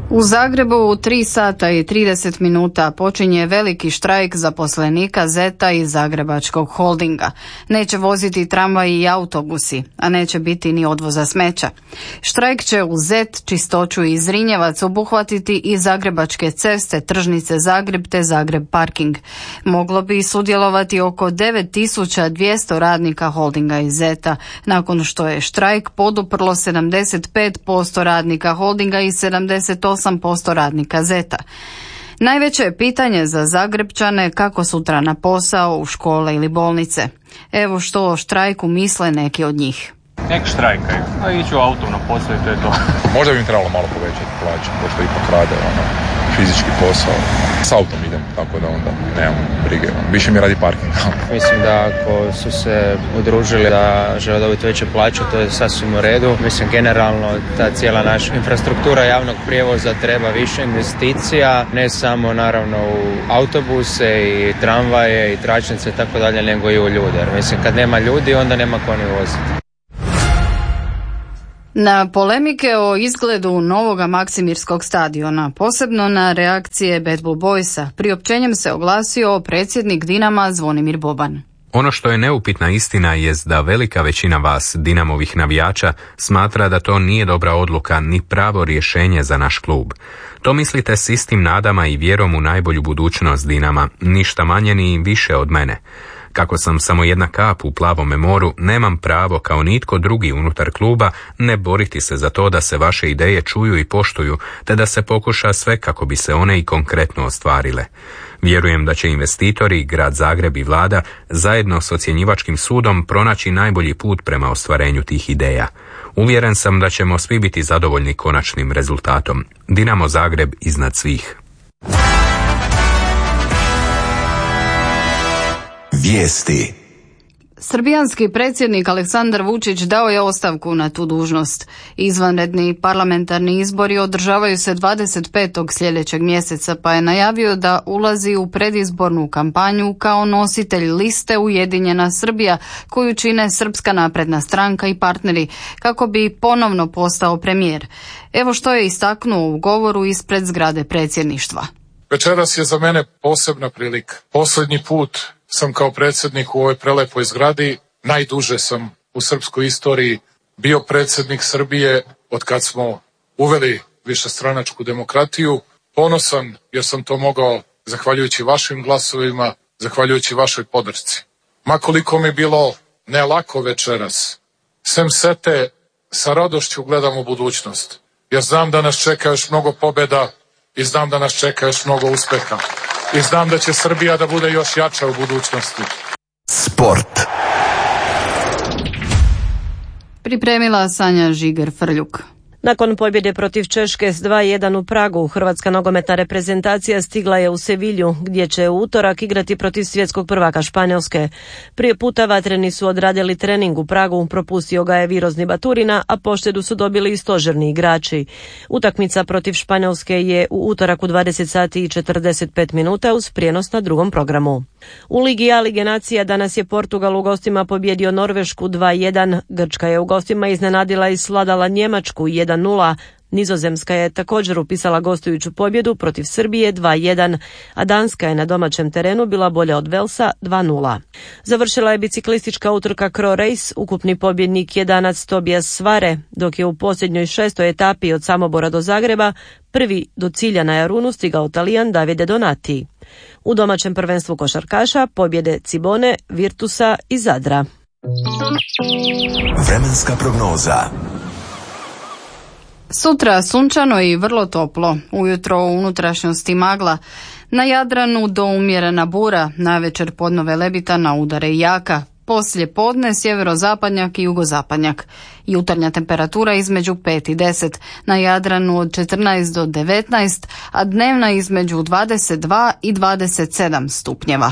U Zagrebu u 3 sata i 30 minuta počinje veliki štrajk zaposlenika ZET-a i Zagrebačkog holdinga. Neće voziti tramvaji i autobusi, a neće biti ni odvoza smeća. Štrajk će u ZET, Čistoću i Zrinjevac obuhvatiti i Zagrebačke ceste, Tržnice Zagreb te Zagreb parking. Moglo bi sudjelovati oko 9200 radnika holdinga i ZET-a, nakon što je štrajk poduprlo 75% radnika holdinga i 78% radnika ZET-a. Najveće je pitanje za Zagrebčane kako sutra na posao, u škole ili bolnice. Evo što o štrajku misle neki od njih. Nek štrajkaju, a iću autom na posao i to je to. Možda bi im trebalo malo povećati plaću, pošto ipak rade fizički posao. S autom idem, tako da onda nemam brige. Više mi radi parking. Mislim da ako su se udružili da žele dobiti veće plaće, to je sasvim u redu. Mislim generalno ta cijela naša infrastruktura javnog prijevoza treba više investicija, ne samo naravno u autobuse i tramvaje i tračnice i tako dalje, nego i u ljude. Jer mislim kad nema ljudi onda nema ko ni voziti. Na polemike o izgledu novoga Maksimirskog stadiona, posebno na reakcije Bad Blue Boysa, priopćenjem se oglasio predsjednik Dinama Zvonimir Boban. Ono što je neupitna istina jest da velika većina vas, Dinamovih navijača, smatra da to nije dobra odluka ni pravo rješenje za naš klub. To mislite s istim nadama i vjerom u najbolju budućnost Dinama, ništa manje ni više od mene. Kako sam samo jedna kap u plavome moru, nemam pravo kao nitko drugi unutar kluba ne boriti se za to da se vaše ideje čuju i poštuju, te da se pokuša sve kako bi se one i konkretno ostvarile. Vjerujem da će investitori, grad Zagreb i vlada zajedno s ocjenjivačkim sudom pronaći najbolji put prema ostvarenju tih ideja. Uvjeren sam da ćemo svi biti zadovoljni konačnim rezultatom. Dinamo Zagreb iznad svih. Vijesti. Srbijanski predsjednik Aleksandar Vučić dao je ostavku na tu dužnost. Izvanredni parlamentarni izbori održavaju se 25. sljedećeg mjeseca, pa je najavio da ulazi u predizbornu kampanju kao nositelj liste Ujedinjena Srbija, koju čine Srpska napredna stranka i partneri, kako bi ponovno postao premijer. Evo što je istaknuo u govoru ispred zgrade predsjedništva. Večeras je za mene posebna prilika. Posljednji put sam kao predsjednik u ovoj prelepoj zgradi, najduže sam u srpskoj istoriji bio predsjednik Srbije od kad smo uveli višestranačku demokratiju. Ponosan jer sam to mogao zahvaljujući vašim glasovima, zahvaljujući vašoj podršci. Ma koliko mi bilo ne lako večeras, sem sete sa radošću gledam u budućnost, jer znam da nas čeka još mnogo pobjeda i znam da nas čeka još mnogo uspeha. I znam da će Srbija da bude još jača u budućnosti. Sport. Pripremila Sanja Žiger-Frljuk. Nakon pobjede protiv Češke s 2:1 u Pragu, hrvatska nogometna reprezentacija stigla je u Sevilju, gdje će u utorak igrati protiv svjetskog prvaka Španjolske. Prije puta vatreni su odradili trening u Pragu, propustio ga je Virozni Baturina, a poštedu su dobili i stožerni igrači. Utakmica protiv Španjolske je u utorak u 20 sati i 45 minuta uz prijenos na drugom programu. U Ligi A Lige nacija danas je Portugal u gostima pobjedio Norvešku 2:1, Grčka je u gostima iznenadila i svladala Njemačku 1:0, Nizozemska je također upisala gostujuću pobjedu protiv Srbije 2:1, a Danska je na domaćem terenu bila bolja od Velsa 2:0. Završila je biciklistička utrka Kro Race, ukupni pobjednik je danac Tobias Svare, dok je u posljednjoj 6. etapi od Samobora do Zagreba prvi do cilja na Jarunu stigao Talijan Davide Donati. U domaćem prvenstvu košarkaša pobjede Cibone, Virtusa i Zadra. Vremenska prognoza. Sutra sunčano i vrlo toplo, ujutro u unutrašnjosti magla, na Jadranu do umjerena bura, navečer podnove lebitana, udare i jaka, poslije podne sjeverozapadnjak i jugozapadnjak. Jutarnja temperatura između 5 i 10, na Jadranu od 14 do 19, a dnevna između 22 i 27 stupnjeva.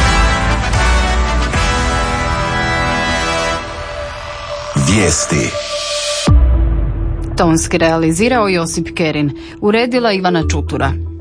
Vijesti. Tonski realizirao Josip Kerin, uredila Ivana Čutura.